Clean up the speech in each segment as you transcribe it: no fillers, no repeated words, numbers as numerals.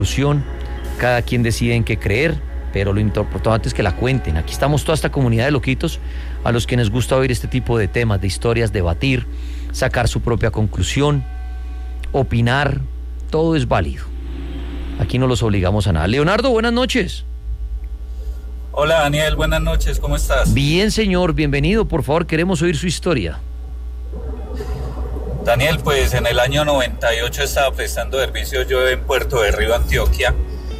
conclusión, cada quien decide en qué creer, pero lo importante es que la cuenten. Aquí estamos toda esta comunidad de loquitos a los que les gusta oír este tipo de temas, de historias, debatir, sacar su propia conclusión, opinar, todo es válido. Aquí no los obligamos a nada. Leonardo, buenas noches. Hola Daniel, buenas noches, ¿cómo estás? Bien, señor, bienvenido, por favor, queremos oír su historia. Daniel, pues en el año 98 estaba prestando servicio yo en Puerto de Río, Antioquia,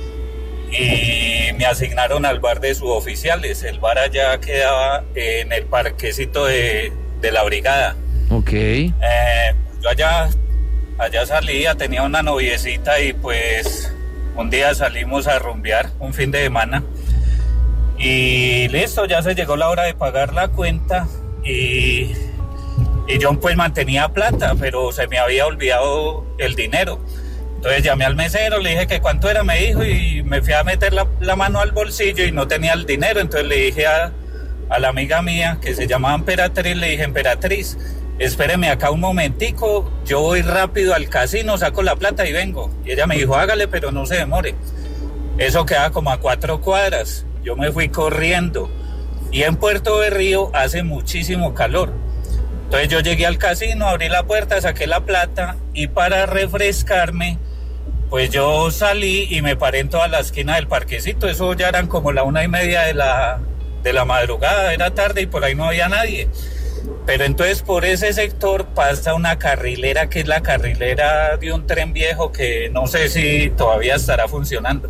y me asignaron al bar de suboficiales. El bar allá quedaba en el parquecito de la brigada. Ok. Yo allá salía, tenía una noviecita y pues un día salimos a rumbear un fin de semana y listo, ya se llegó la hora de pagar la cuenta y yo pues mantenía plata, pero se me había olvidado el dinero. Entonces llamé al mesero, le dije que cuánto era, me dijo, y me fui a meter la mano al bolsillo y no tenía el dinero. Entonces le dije a la amiga mía que se llamaba Emperatriz, le dije: Emperatriz, espéreme acá un momentico, yo voy rápido al casino, saco la plata y vengo. Y ella me dijo: hágale, pero no se demore. Eso queda como a 4 cuadras. Yo me fui corriendo y en Puerto de Río hace muchísimo calor. Entonces yo llegué al casino, abrí la puerta, saqué la plata y para refrescarme, pues yo salí y me paré en toda la esquina del parquecito. Eso ya eran como la 1:30 de la madrugada, era tarde y por ahí no había nadie. Pero entonces por ese sector pasa una carrilera que es la carrilera de un tren viejo que no sé si todavía estará funcionando.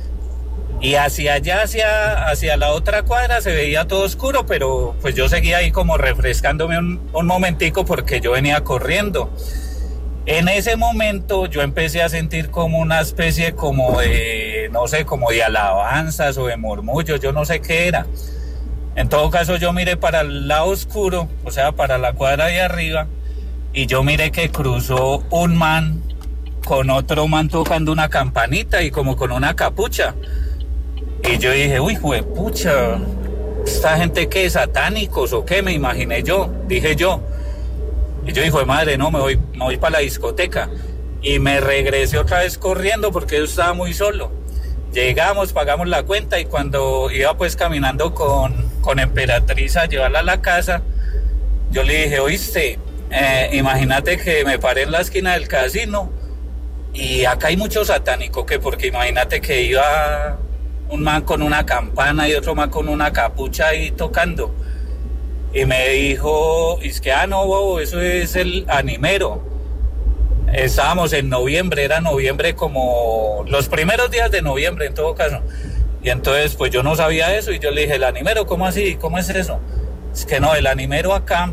Y hacia allá, hacia la otra cuadra se veía todo oscuro, pero pues yo seguía ahí como refrescándome un momentico porque yo venía corriendo. En ese momento yo empecé a sentir como una especie como de, no sé, como de alabanzas o de murmullos, yo no sé qué era. En todo caso yo miré para el lado oscuro, o sea, para la cuadra de arriba, y yo miré que cruzó un man con otro man tocando una campanita y como con una capucha. Y yo dije: uy, juepucha, ¿esta gente qué, satánicos o qué? Me imaginé yo, dije yo. Y yo dije: madre, no, me voy para la discoteca. Y me regresé otra vez corriendo porque yo estaba muy solo. Llegamos, pagamos la cuenta y cuando iba pues caminando con Emperatriz a llevarla a la casa, yo le dije: oíste, imagínate que me paré en la esquina del casino y acá hay mucho satánico, que porque imagínate que iba un man con una campana y otro man con una capucha ahí tocando. Y me dijo: es que no, bobo, eso es el animero. Estábamos en noviembre, era noviembre, como los primeros días de noviembre en todo caso. Y entonces pues yo no sabía eso y yo le dije: el animero, ¿cómo así? ¿Cómo es eso? Es que no, el animero acá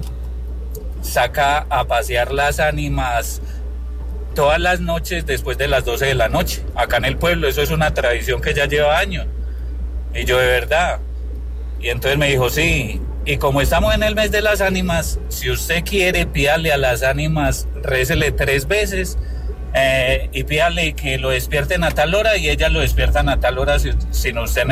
saca a pasear las ánimas todas las noches después de las 12 de la noche, acá en el pueblo. Eso es una tradición que ya lleva años. Y yo: ¿de verdad? Y entonces me dijo: sí. Y como estamos en el mes de las ánimas, si usted quiere, pídale a las ánimas, récele 3 veces y pídale que lo despierten a tal hora y ellas lo despiertan a tal hora sin usted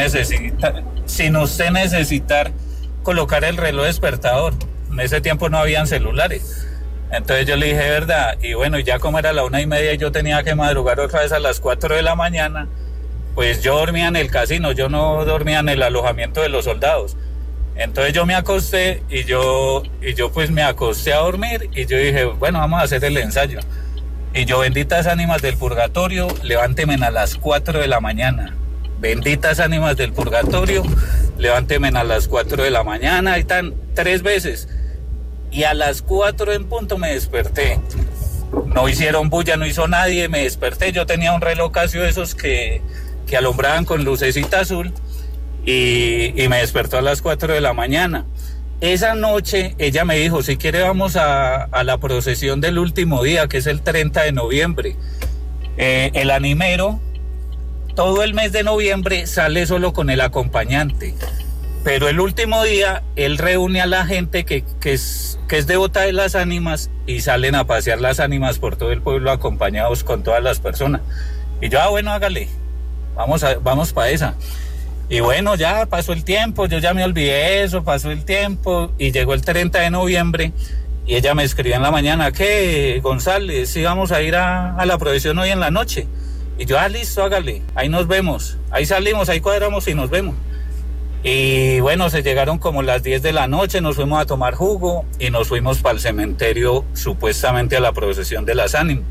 necesitar colocar el reloj despertador. En ese tiempo no habían celulares. Entonces yo le dije: ¿verdad? Y bueno, ya como era la 1:30 y yo tenía que madrugar otra vez a las 4 de la mañana, pues yo dormía en el casino, yo no dormía en el alojamiento de los soldados. Entonces yo me acosté y yo pues me acosté a dormir y yo dije: bueno, vamos a hacer el ensayo. Y yo: benditas ánimas del purgatorio, levánteme a las 4 de la mañana. Benditas ánimas del purgatorio, levánteme a las 4 de la mañana. Y tan 3 veces. Y a las 4 en punto me desperté. No hicieron bulla, no hizo nadie, me desperté. Yo tenía un reloj Casio de esos que alumbraban con lucecita azul y me despertó a las 4 de la mañana. Esa noche ella me dijo: si quiere vamos a la procesión del último día, que es el 30 de noviembre. El animero todo el mes de noviembre sale solo con el acompañante, pero el último día él reúne a la gente que es devota de las ánimas y salen a pasear las ánimas por todo el pueblo acompañados con todas las personas. Y yo: bueno, hágale, vamos para esa. Y bueno, ya pasó el tiempo, yo ya me olvidé de eso, pasó el tiempo y llegó el 30 de noviembre y ella me escribió en la mañana: ¿qué, González? Sí, vamos a ir a la procesión hoy en la noche. Y yo, listo, hágale, ahí nos vemos. Ahí salimos, ahí cuadramos y nos vemos. Y bueno, se llegaron como las 10 de la noche, nos fuimos a tomar jugo y nos fuimos para el cementerio, supuestamente a la procesión de las ánimas.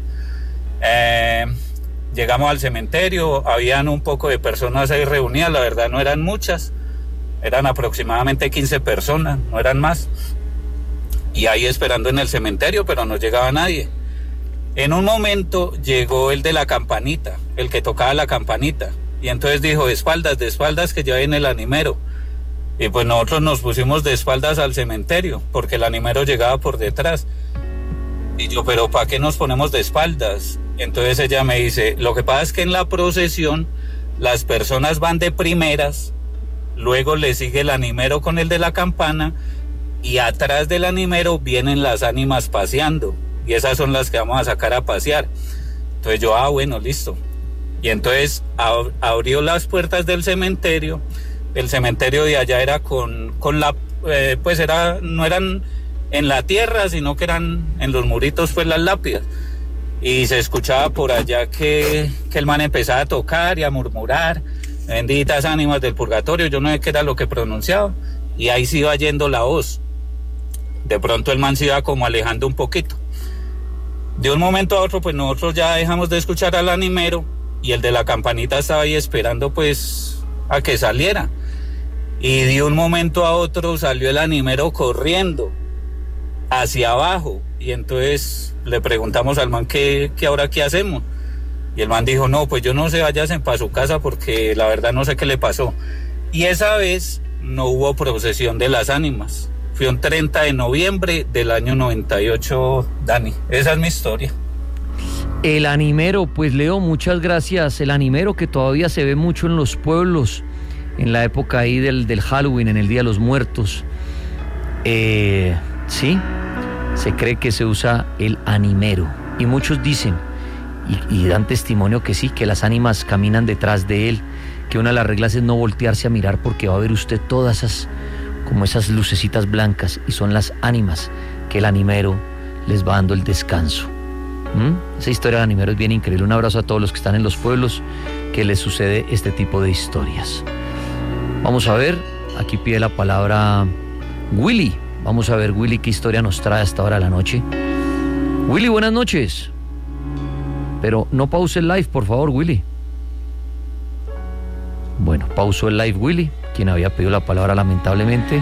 Llegamos al cementerio, habían un poco de personas ahí reunidas, la verdad no eran muchas, eran aproximadamente 15 personas, no eran más. Y ahí esperando en el cementerio, pero no llegaba nadie. En un momento llegó el de la campanita, el que tocaba la campanita. Y entonces dijo, de espaldas, que ya viene el animero. Y pues nosotros nos pusimos de espaldas al cementerio, porque el animero llegaba por detrás. Y yo, pero ¿para qué nos ponemos de espaldas? Entonces ella me dice, lo que pasa es que en la procesión las personas van de primeras, luego le sigue el animero con el de la campana, y atrás del animero vienen las ánimas paseando, y esas son las que vamos a sacar a pasear. Entonces yo, bueno, listo. Y entonces abrió las puertas del cementerio. El cementerio de allá era con la, pues no eran en la tierra, sino que eran en los muritos, pues las lápidas. Y se escuchaba por allá que el man empezaba a tocar y a murmurar, benditas ánimas del purgatorio, yo no sé qué era lo que pronunciaba. Y ahí se iba yendo la voz. De pronto el man se iba como alejando un poquito. De un momento a otro, pues nosotros ya dejamos de escuchar al animero, y el de la campanita estaba ahí esperando pues a que saliera. Y de un momento a otro salió el animero corriendo hacia abajo. Y entonces le preguntamos al man que ahora qué hacemos. Y el man dijo, no, pues yo no sé, váyanse para su casa porque la verdad no sé qué le pasó. Y esa vez no hubo procesión de las ánimas. Fue un 30 de noviembre del año 98, Dani. Esa es mi historia. El animero, pues Leo, muchas gracias. El animero que todavía se ve mucho en los pueblos, en la época ahí del Halloween, en el Día de los Muertos. Sí, se cree que se usa el animero. Y muchos dicen, y dan testimonio que sí, que las ánimas caminan detrás de él, que una de las reglas es no voltearse a mirar porque va a ver usted todas esas lucecitas blancas, y son las ánimas que el animero les va dando el descanso. Esa historia del animero es bien increíble. Un abrazo a todos los que están en los pueblos que les sucede este tipo de historias. Vamos a ver, aquí pide la palabra Willy. Vamos a ver, Willy, qué historia nos trae hasta ahora de la noche. Willy, buenas noches. Pero no pause el live, por favor, Willy. Bueno, pausó el live Willy, quien había pedido la palabra lamentablemente.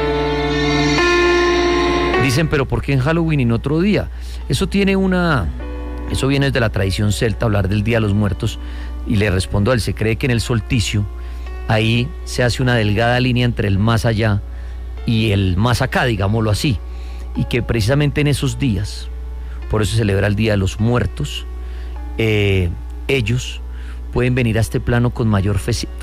Dicen, pero ¿por qué en Halloween y en otro día? Eso viene de la tradición celta, hablar del Día de los Muertos, y le respondo a él, se cree que en el solsticio, ahí se hace una delgada línea entre el más allá y el más acá, digámoslo así, y que precisamente en esos días, por eso se celebra el Día de los Muertos, ellos pueden venir a este plano con mayor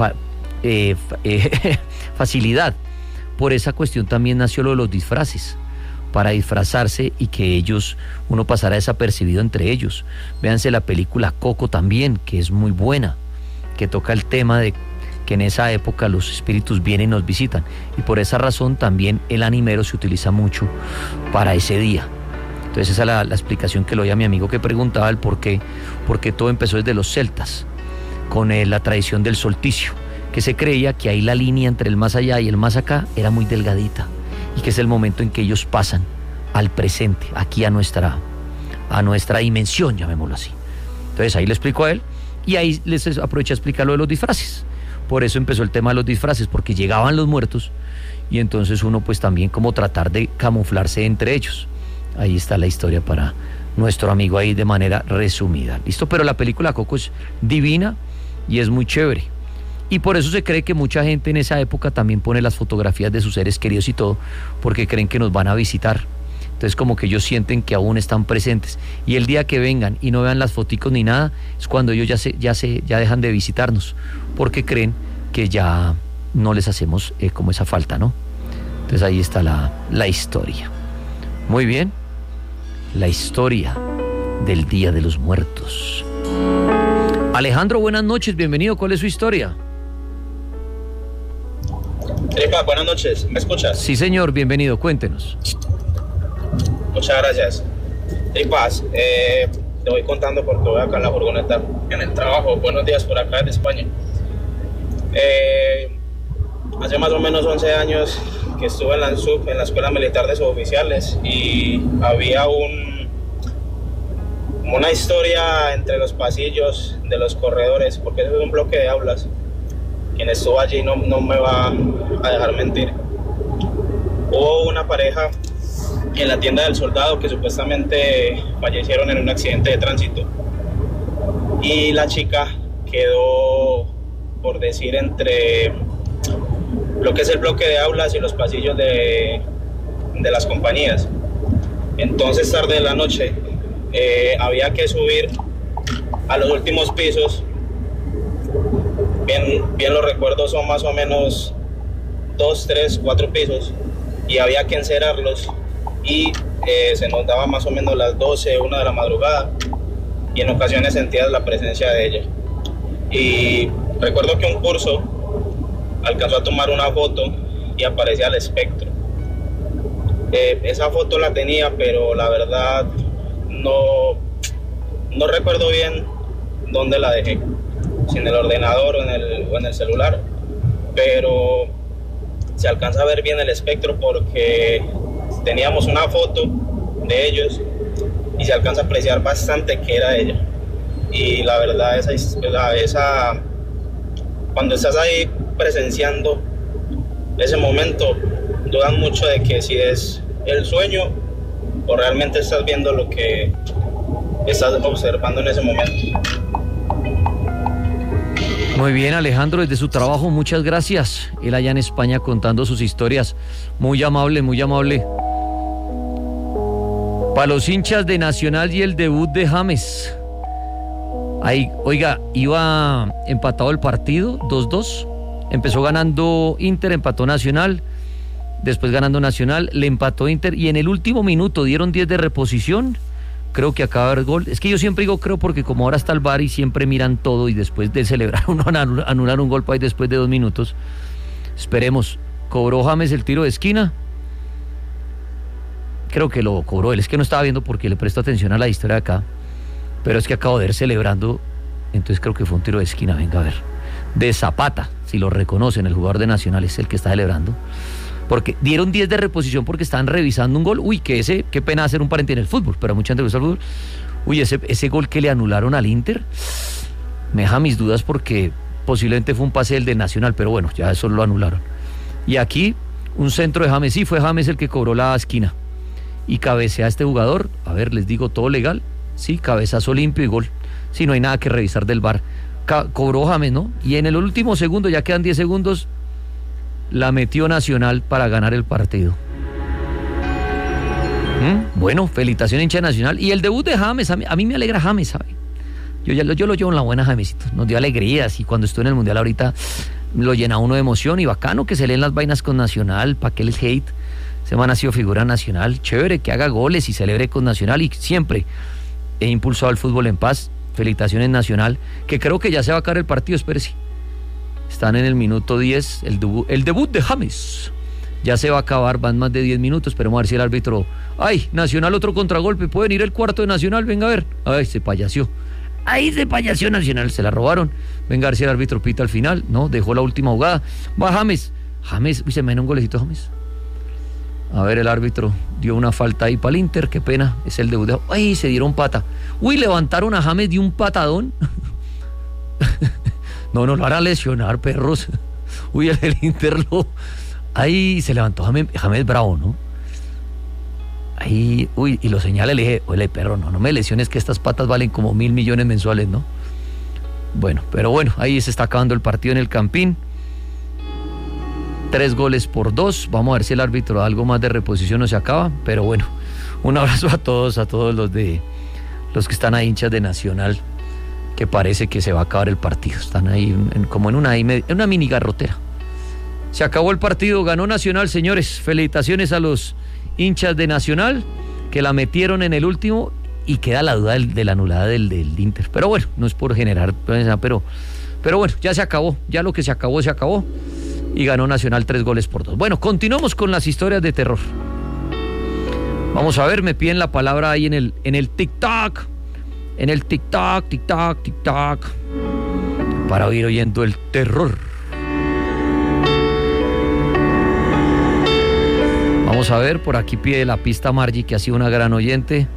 facilidad. Por esa cuestión también nació lo de los disfraces, para disfrazarse y que uno pasara desapercibido entre ellos. Véanse la película Coco también, que es muy buena, que toca el tema de que en esa época los espíritus vienen y nos visitan, y por esa razón también el animero se utiliza mucho para ese día. Entonces esa es la explicación que le doy a mi amigo que preguntaba el por qué todo empezó desde los celtas, con la tradición del solsticio, que se creía que ahí la línea entre el más allá y el más acá era muy delgadita, y que es el momento en que ellos pasan al presente, aquí a nuestra dimensión, llamémoslo así. Entonces ahí le explico a él, y ahí les aprovecho a explicar lo de los disfraces. Por eso empezó el tema de los disfraces, porque llegaban los muertos, y entonces uno pues también como tratar de camuflarse entre ellos. Ahí está la historia para nuestro amigo ahí de manera resumida. ¿Listo? Pero la película Coco es divina y es muy chévere. Y por eso se cree que mucha gente en esa época también pone las fotografías de sus seres queridos y todo, porque creen que nos van a visitar. Entonces como que ellos sienten que aún están presentes. Y el día que vengan y no vean las foticos ni nada, es cuando ellos ya dejan de visitarnos, porque creen que ya no les hacemos como esa falta, ¿no? Entonces ahí está la historia. Muy bien. La historia del Día de los Muertos. Alejandro, buenas noches, bienvenido. ¿Cuál es su historia? Buenas noches, ¿me escuchas? Sí, señor, bienvenido, cuéntenos. Muchas gracias. Paz, te voy contando porque voy acá en la furgoneta en el trabajo. Buenos días por acá desde España. Hace más o menos 11 años que estuve en la ANSUB, en la Escuela Militar de Suboficiales, y había una historia entre los pasillos de los corredores, porque eso es un bloque de aulas. Quien estuvo allí no me va a dejar mentir. Hubo una pareja en la tienda del soldado que supuestamente fallecieron en un accidente de tránsito, y la chica quedó, por decir, entre lo que es el bloque de aulas y los pasillos de las compañías. Entonces, tarde de la noche, había que subir a los últimos pisos. Bien lo recuerdo, son más o menos 2, 3, 4 pisos, y había que encerarlos, y se nos daba más o menos las 12, 1 de la madrugada, y en ocasiones sentías la presencia de ella. Y recuerdo que un curso alcanzó a tomar una foto y aparecía el espectro. Esa foto la tenía, pero la verdad no recuerdo bien dónde la dejé, si en el ordenador o en el celular, pero se alcanza a ver bien el espectro porque teníamos una foto de ellos y se alcanza a apreciar bastante que era ella. Y la verdad, esa cuando estás ahí presenciando ese momento, dudan mucho de que si es el sueño o realmente estás viendo lo que estás observando en ese momento. Muy bien, Alejandro, desde su trabajo, muchas gracias. Él allá en España contando sus historias. Muy amable, muy amable. Para los hinchas de Nacional y el debut de James. Ahí, oiga, iba empatado el partido, 2-2. Empezó ganando Inter, empató Nacional. Después ganando Nacional, le empató Inter. Y en el último minuto dieron 10 de reposición. Creo que acaba de haber gol. Es que yo siempre digo creo porque como ahora está el VAR y siempre miran todo y después de celebrar uno anular un gol para ahí después de 2 minutos. Esperemos. Cobró James el tiro de esquina. Creo que lo cobró él. Es que no estaba viendo porque le presto atención a la historia de acá. Pero es que acabo de ver celebrando. Entonces creo que fue un tiro de esquina. Venga a ver. De Zapata. Si lo reconocen, el jugador de Nacional es el que está celebrando. Porque dieron 10 de reposición porque estaban revisando un gol. Uy, qué pena hacer un paréntesis en el fútbol, pero a mucha gente le gusta el fútbol. Uy, ese gol que le anularon al Inter me deja mis dudas porque posiblemente fue un pase del de Nacional, pero bueno, ya eso lo anularon. Y aquí un centro de James, sí, fue James el que cobró la esquina y cabecea a este jugador. A ver, les digo, todo legal. Sí, cabezazo limpio y gol. Sí, no hay nada que revisar del VAR. Cobró James, ¿no? Y en el último segundo, ya quedan 10 segundos, la metió Nacional para ganar el partido. Bueno, felicitación hincha Nacional. Y el debut de James, a mí me alegra James, ¿sabe? Yo lo llevo en la buena, Jamesito. Nos dio alegrías y cuando estuvo en el Mundial ahorita lo llena uno de emoción y bacano que se leen las vainas con Nacional, para que el hate. Ese man ha sido figura nacional. Chévere que haga goles y celebre con Nacional y siempre he impulsado el fútbol en paz. Felicitaciones Nacional, que creo que ya se va a acabar el partido, espérese. Están en el minuto 10, el debut de James. Ya se va a acabar, van más de 10 minutos, esperemos a ver si el árbitro... ¡Ay, Nacional otro contragolpe! ¿Pueden ir el cuarto de Nacional? Venga a ver. ¡Ay, se payació! ¡Ay, se payació Nacional! Se la robaron. Venga a ver si el árbitro pita al final. No, dejó la última jugada. Va James. Uy, se me dio un golecito James. A ver, el árbitro dio una falta ahí para el Inter, qué pena. Es el debut de... ¡Ay, se dieron pata! ¡Uy, levantaron a James de un patadón! No lo hará lesionar, perros. Uy, el Inter lo... Ahí se levantó James bravo, ¿no? Ahí, uy, y lo señala, le dije, oye, perro, no me lesiones que estas patas valen como 1.000 millones mensuales, ¿no? Bueno, pero bueno, ahí se está acabando el partido en el Campín. 3-2. Vamos a ver si el árbitro da algo más de reposición o se acaba, pero bueno, un abrazo a todos los que están ahí hinchas de Nacional, que parece que se va a acabar el partido. Están ahí como en una mini garrotera. Se acabó el partido, ganó Nacional, señores. Felicitaciones a los hinchas de Nacional que la metieron en el último y queda la duda de la anulada del Inter. Pero bueno, no es por generar, pero bueno, ya se acabó. Ya lo que se acabó y ganó Nacional 3-2. Bueno, continuamos con las historias de terror. Vamos a ver, me piden la palabra ahí en el TikTok. en el tic-tac, tic-tac, tic-tac, para ir oyendo el terror. Vamos a ver, por aquí pide la pista Margie, que ha sido una gran oyente.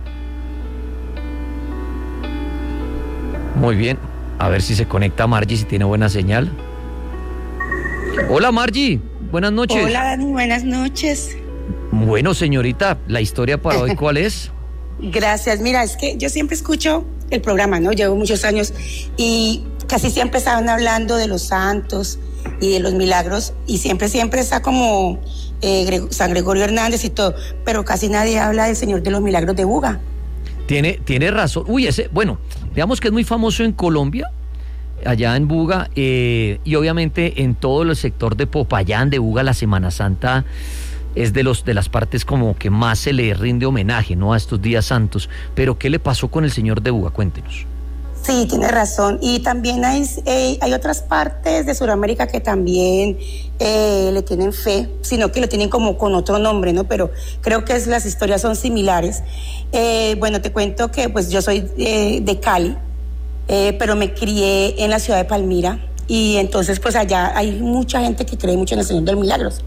Muy bien, a ver si se conecta Margie, si tiene buena señal. Hola Margie, buenas noches. Hola Dani, buenas noches. Bueno, señorita, ¿la historia para hoy cuál es? Gracias, mira, es que yo siempre escucho el programa, ¿no? Llevo muchos años y casi siempre estaban hablando de los santos y de los milagros y siempre está como San Gregorio Hernández y todo, pero casi nadie habla del Señor de los Milagros de Buga. Tiene razón. Uy, bueno, digamos que es muy famoso en Colombia, allá en Buga, y obviamente en todo el sector de Popayán, de Buga, la Semana Santa es de las partes como que más se le rinde homenaje, ¿no?, a estos días santos. Pero ¿qué le pasó con el señor de Buga? Cuéntenos. Sí, tiene razón. Y también hay otras partes de Sudamérica que también le tienen fe, sino que lo tienen como con otro nombre, ¿no? Pero creo que las historias son similares. Bueno, te cuento que pues yo soy de Cali, pero me crié en la ciudad de Palmira y entonces pues allá hay mucha gente que cree mucho en el Señor de los Milagros.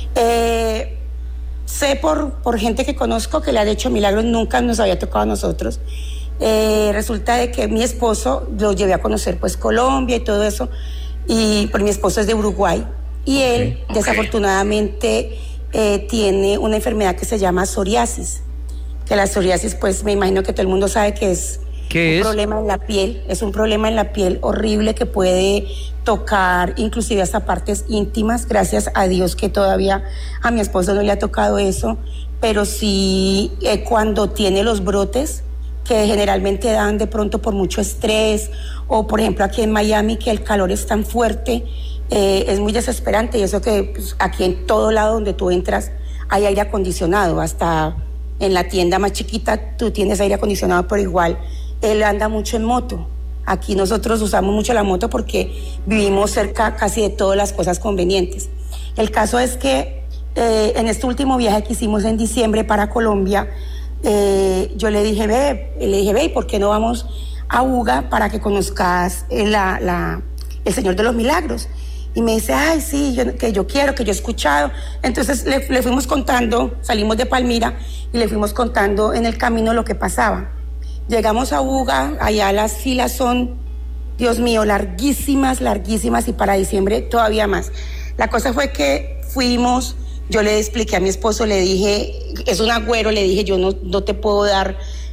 Sé por gente que conozco que le ha hecho milagros, nunca nos había tocado a nosotros. Resulta de que mi esposo lo llevé a conocer pues Colombia y todo eso, y por mi esposo es de Uruguay y él desafortunadamente tiene una enfermedad que se llama psoriasis, que la psoriasis pues me imagino que todo el mundo sabe que es un problema en la piel, es un problema en la piel horrible que puede tocar inclusive hasta partes íntimas. Gracias a Dios que todavía a mi esposo no le ha tocado eso, pero sí cuando tiene los brotes que generalmente dan de pronto por mucho estrés, o por ejemplo aquí en Miami que el calor es tan fuerte, es muy desesperante, y eso que pues, aquí en todo lado donde tú entras hay aire acondicionado, hasta en la tienda más chiquita tú tienes aire acondicionado, pero igual él anda mucho en moto. Aquí nosotros usamos mucho la moto porque vivimos cerca casi de todas las cosas convenientes. El caso es que en este último viaje que hicimos en diciembre para Colombia, yo le dije, ve, ¿por qué no vamos a Buga para que conozcas el Señor de los Milagros? Y me dice, ay, sí, que yo he escuchado. Entonces le fuimos contando, salimos de Palmira y le fuimos contando en el camino lo que pasaba. Llegamos a Buga, allá las filas son, Dios mío, larguísimas, y para diciembre todavía más. La cosa fue que fuimos, yo le expliqué a mi esposo, le dije, es un agüero, le dije, yo no te puedo dar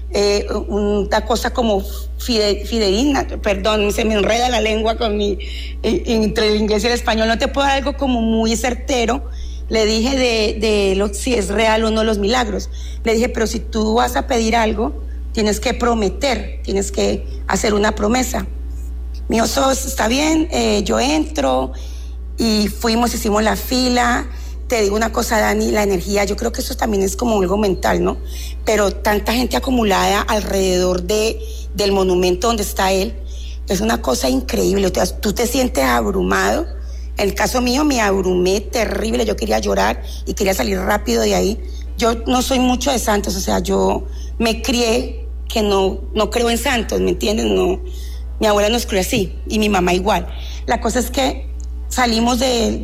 una cosa como fidedigna, perdón, se me enreda la lengua con entre el inglés y el español, no te puedo dar algo como muy certero. Le dije de si es real o no los milagros. Le dije, pero si tú vas a pedir algo, tienes que prometer, tienes que hacer una promesa. Mi oso, está bien, yo entro y hicimos la fila. Te digo una cosa, Dani, la energía, yo creo que eso también es como algo mental, ¿no? Pero tanta gente acumulada alrededor del monumento donde está él, es una cosa increíble. Tú te sientes abrumado. En el caso mío me abrumé terrible, yo quería llorar y quería salir rápido de ahí. Yo no soy mucho de santos, o sea, yo me crié que no creo en santos, ¿me entiendes? No, mi abuela nos crió así y mi mamá igual. La cosa es que salimos de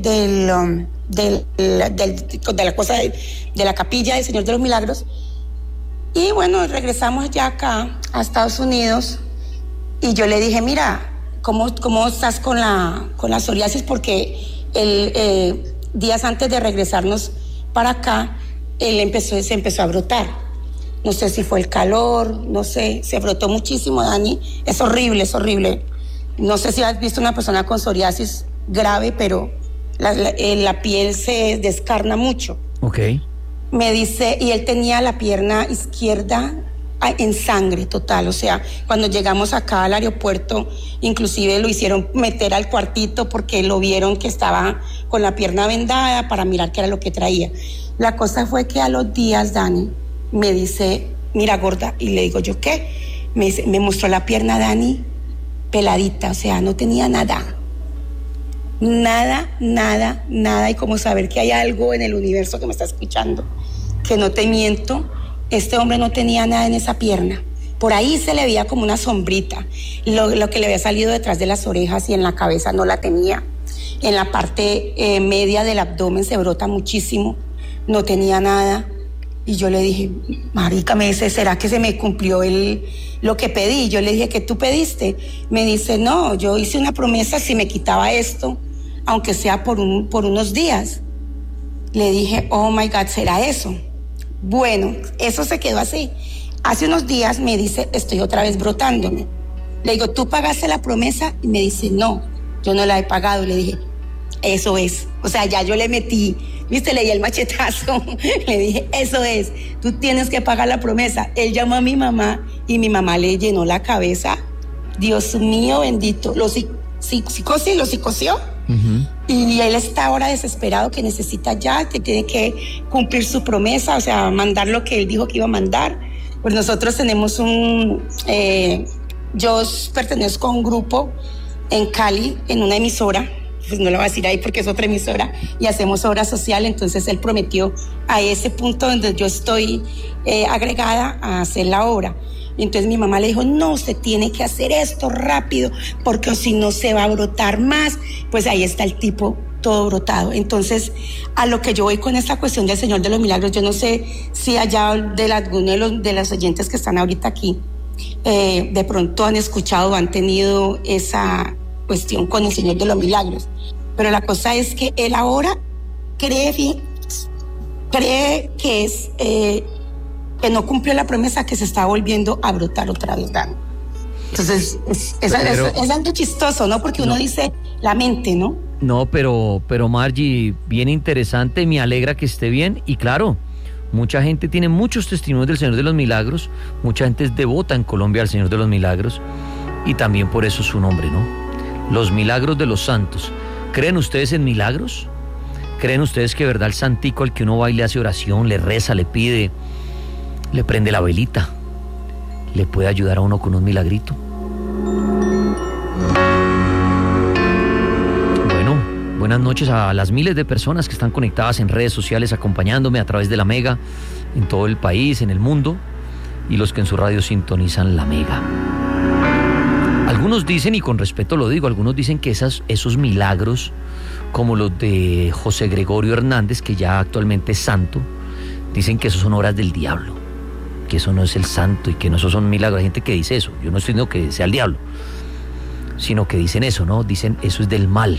la cosa de la capilla del Señor de los Milagros y bueno, regresamos ya acá a Estados Unidos y yo le dije, mira, ¿cómo estás con la psoriasis? Porque días antes de regresarnos para acá, se empezó a brotar. No sé si fue el calor, no sé, se brotó muchísimo, Dani. Es horrible, es horrible. No sé si has visto una persona con psoriasis grave, pero la piel se descarna mucho. Ok. Me dice, y él tenía la pierna izquierda en sangre total, o sea, cuando llegamos acá al aeropuerto, inclusive lo hicieron meter al cuartito porque lo vieron que estaba con la pierna vendada para mirar qué era lo que traía. La cosa fue que a los días, Dani, me dice, mira gorda, y le digo, ¿yo qué? Me mostró la pierna, Dani, peladita, o sea, no tenía nada, y como saber que hay algo en el universo que me está escuchando, que no te miento, este hombre no tenía nada en esa pierna, Por ahí se le veía como una sombrita. Lo que le había salido detrás de las orejas y en la cabeza no la tenía. En la parte media del abdomen se brota muchísimo. No tenía nada. Y yo le dije, marica, me dice, ¿será que se me cumplió lo que pedí? Yo le dije, ¿qué tú pediste? Me dice, no, yo hice una promesa si me quitaba esto, aunque sea por unos días. Le dije, oh my God, ¿será eso? Bueno, eso se quedó así. Hace unos días me dice, estoy otra vez brotándome. Le digo, ¿tú pagaste la promesa? Y me dice, no, yo no la he pagado. Le dije, eso es. O sea, ya yo le metí, viste, le di el machetazo. Le dije, eso es, tú tienes que pagar la promesa. Él llamó a mi mamá y mi mamá le llenó la cabeza. Dios mío bendito, lo psicoció. Uh-huh. Y él está ahora desesperado, que necesita ya, que tiene que cumplir su promesa, o sea, mandar lo que él dijo que iba a mandar. Pues nosotros tenemos yo pertenezco a un grupo en Cali, en una emisora, pues no lo voy a decir ahí porque es otra emisora, y hacemos obra social. Entonces él prometió a ese punto donde yo estoy agregada a hacer la obra. Entonces mi mamá le dijo, no, usted tiene que hacer esto rápido, porque si no se va a brotar más. Pues ahí está el tipo todo brotado. Entonces, a lo que yo voy con esta cuestión del Señor de los Milagros, yo no sé si allá de alguno de los oyentes que están ahorita aquí, de pronto han escuchado o han tenido esa cuestión con el Señor de los Milagros. Pero la cosa es que él ahora cree que es... que no cumplió la promesa, que se está volviendo a brotar otra vez, Dan. Entonces, es algo chistoso, ¿no? Porque uno dice la mente, ¿no? No, pero Margie, bien interesante, me alegra que esté bien. Y claro, mucha gente tiene muchos testimonios del Señor de los Milagros, mucha gente es devota en Colombia al Señor de los Milagros, y también por eso su nombre, ¿no? Los milagros de los santos. ¿Creen ustedes en milagros? ¿Creen ustedes que, verdad, el santico al que uno va y le hace oración, le reza, le pide, le prende la velita, le puede ayudar a uno con un milagrito? Bueno, buenas noches a las miles de personas que están conectadas en redes sociales acompañándome a través de La Mega, en todo el país, en el mundo, y los que en su radio sintonizan La Mega. Algunos dicen, y con respeto lo digo, algunos dicen que esos milagros, como los de José Gregorio Hernández, que ya actualmente es santo, dicen que esos son obras del diablo, que eso no es el santo y que no esos son milagros. Hay gente que dice eso. Yo no estoy diciendo que sea el diablo, sino que dicen eso, ¿no? Dicen eso es del mal.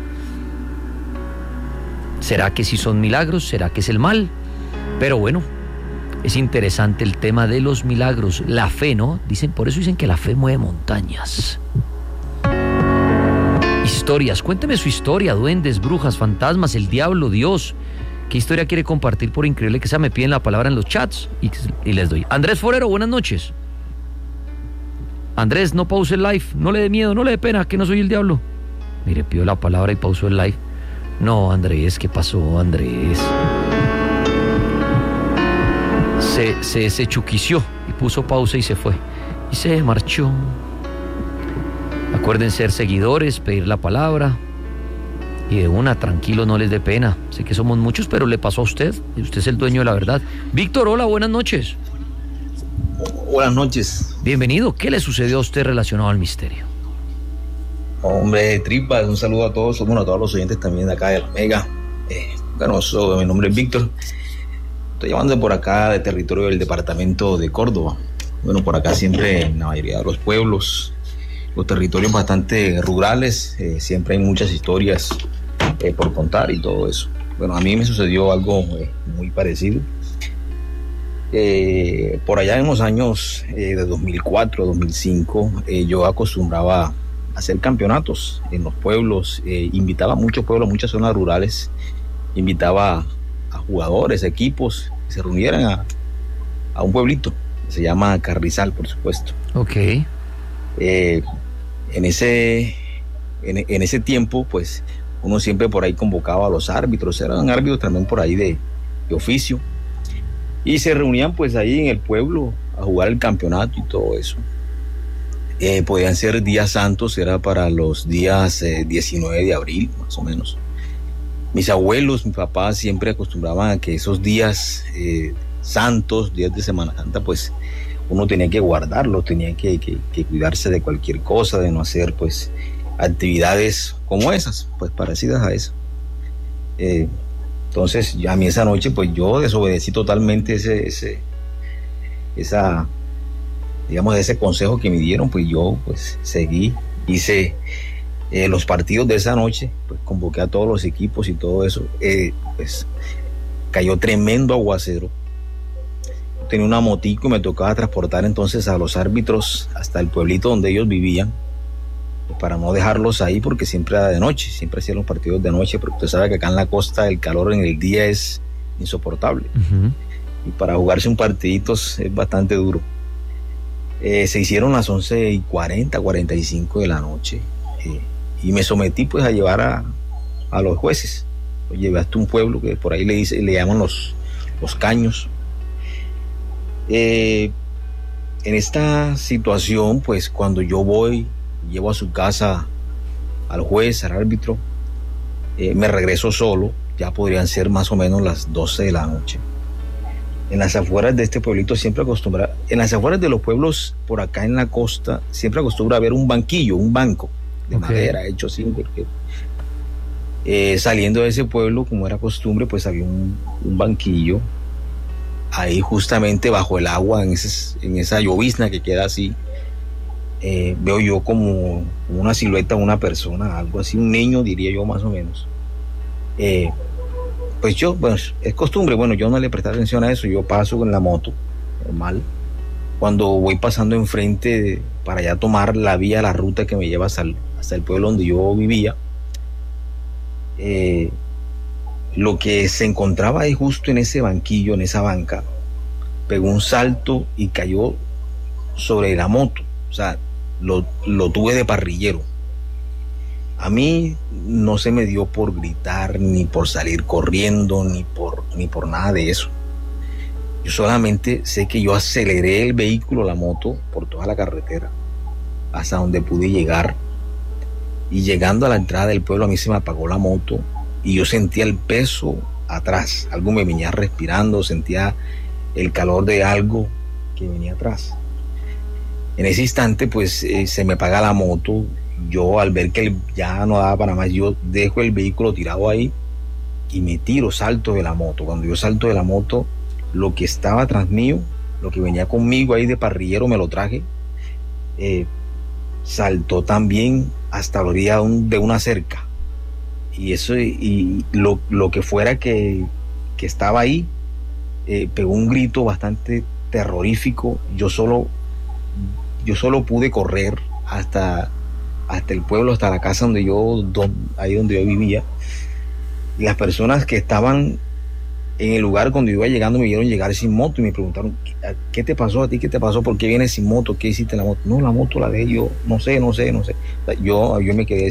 ¿Será que sí son milagros? ¿Será que es el mal? Pero bueno, es interesante el tema de los milagros. La fe, ¿no? Por eso dicen que la fe mueve montañas. Historias, cuénteme su historia, duendes, brujas, fantasmas, el diablo, Dios. ¿Qué historia quiere compartir? Por increíble que sea, me piden la palabra en los chats y les doy. Andrés Forero, buenas noches. Andrés, no pause el live, no le dé miedo, no le dé pena, que no soy el diablo. Mire, pidió la palabra y pausó el live. No, Andrés, ¿qué pasó, Andrés? Se chuquició y puso pausa y se fue. Y se marchó. Acuérdense ser seguidores, pedir la palabra. Y de una, tranquilo, no les dé pena. Sé que somos muchos, pero le pasó a usted. Y usted es el dueño de la verdad. Víctor, hola, buenas noches. Buenas noches. Bienvenido. ¿Qué le sucedió a usted relacionado al misterio? Hombre, tripa, un saludo a todos, bueno, a todos los oyentes también de acá de La Mega. Mi nombre es Víctor. Estoy llamando por acá de territorio del departamento de Córdoba. Bueno, por acá siempre en la mayoría de los pueblos, los territorios bastante rurales, siempre hay muchas historias por contar y todo eso. Bueno, a mí me sucedió algo muy parecido. Por allá en los años de 2004, 2005, yo acostumbraba a hacer campeonatos en los pueblos, invitaba a muchos pueblos, muchas zonas rurales, invitaba a jugadores, a equipos, que se reunieran a un pueblito, que se llama Carrizal, por supuesto. Ok. En ese tiempo, pues, uno siempre por ahí convocaba a los árbitros, eran árbitros también por ahí de oficio, y se reunían pues ahí en el pueblo a jugar el campeonato y todo eso. Podían ser días santos, era para los días 19 de abril, más o menos. Mis abuelos, mi papá siempre acostumbraban a que esos días santos, días de Semana Santa, pues uno tenía que guardarlo, tenía que cuidarse de cualquier cosa, de no hacer pues actividades como esas, pues parecidas a eso. Entonces a mí esa noche pues yo desobedecí totalmente ese consejo que me dieron, pues yo pues seguí, hice los partidos de esa noche, pues convoqué a todos los equipos y todo eso. Pues cayó tremendo aguacero. Tenía una motico y me tocaba transportar entonces a los árbitros hasta el pueblito donde ellos vivían, pues para no dejarlos ahí, porque siempre era de noche, siempre hacían los partidos de noche, porque usted sabe que acá en la costa el calor en el día es insoportable. Uh-huh. Y para jugarse un partidito es bastante duro. Se hicieron las 11:40, 45 de la noche, y me sometí pues a llevar a los jueces. Los llevé hasta un pueblo que por ahí le llaman los Caños. En esta situación, pues cuando yo llevo a su casa al juez, al árbitro, me regreso solo, ya podrían ser más o menos las 12 de la noche. En las afueras de este pueblito en las afueras de los pueblos por acá en la costa, siempre acostumbra haber un banco de madera hecho así, porque saliendo de ese pueblo, como era costumbre, pues había un banquillo ahí justamente bajo el agua, en esa llovizna que queda así. Veo yo como una silueta de una persona, algo así, un niño diría yo más o menos. Pues es costumbre, yo no le presté atención a eso, yo paso con la moto, normal. Cuando voy pasando enfrente para ya tomar la ruta que me lleva hasta el pueblo donde yo vivía, lo que se encontraba ahí justo en ese banquillo, en esa banca, pegó un salto y cayó sobre la moto. O sea, lo tuve de parrillero. A mí no se me dio por gritar, ni por salir corriendo, ni por nada de eso. Yo solamente sé que yo aceleré el vehículo, la moto, por toda la carretera, hasta donde pude llegar. Y llegando a la entrada del pueblo, a mí se me apagó la moto y yo sentía el peso atrás. Algo me venía respirando, sentía el calor de algo que venía atrás. En ese instante, pues se me apaga la moto. Yo, al ver que ya no daba para más, yo dejo el vehículo tirado ahí y me salto de la moto. Cuando yo salto de la moto, lo que estaba atrás mío, lo que venía conmigo ahí de parrillero, me lo traje, saltó también hasta la orilla de una cerca. Y eso, y lo que fuera que estaba ahí, pegó un grito bastante terrorífico. Yo solo pude correr hasta el pueblo, hasta la casa donde yo vivía. Y las personas que estaban en el lugar cuando yo iba llegando me vieron llegar sin moto y me preguntaron: ¿qué te pasó a ti? ¿Qué te pasó? ¿Por qué vienes sin moto? ¿Qué hiciste en la moto? No, la moto la dejé yo, no sé. Yo me quedé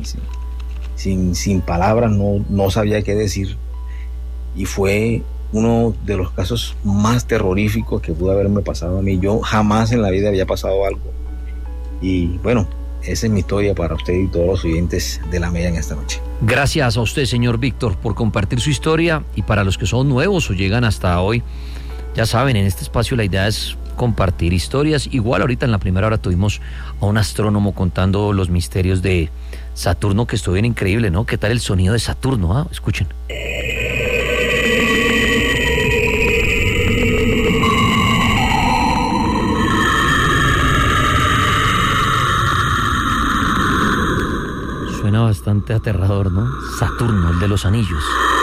sin palabras, no sabía qué decir. Y fue uno de los casos más terroríficos que pudo haberme pasado a mí. Yo jamás en la vida había pasado algo. Y bueno, esa es mi historia para usted y todos los oyentes de La Mega en esta noche. Gracias a usted, señor Víctor, por compartir su historia. Y para los que son nuevos o llegan hasta hoy, ya saben, en este espacio la idea es compartir historias. Igual ahorita en la primera hora tuvimos a un astrónomo contando los misterios de Saturno, que estuvo bien increíble, ¿no? ¿Qué tal el sonido de Saturno? Escuchen. Suena bastante aterrador, ¿no? Saturno, el de los anillos.